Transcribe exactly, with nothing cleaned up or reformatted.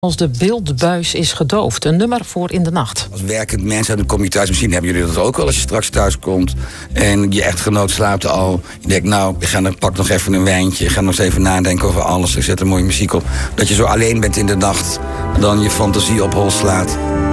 Als de beeldbuis is gedoofd. Een nummer voor in de nacht. Als werkend mensen, dan kom je thuis. Misschien hebben jullie dat ook wel als je straks thuis komt. En je echtgenoot slaapt al. Je denkt, nou, ik ga dan, pak nog even een wijntje. Ik ga nog eens even nadenken over alles. Ik zet een mooie muziek op. Dat je zo alleen bent in de nacht. Dan je fantasie op hol slaat.